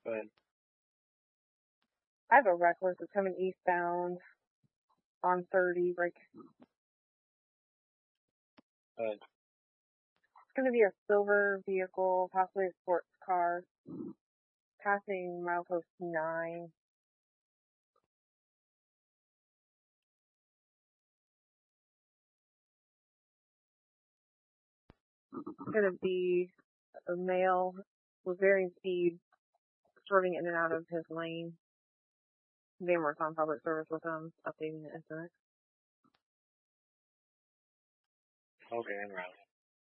But I have a reckless that's coming eastbound on 30. Like, it's going to be a silver vehicle, possibly a sports car, passing milepost 9. It's going to be a male with varying speed, swerving in and out of his lane. They work on public service with him, updating the incident. okay, en route.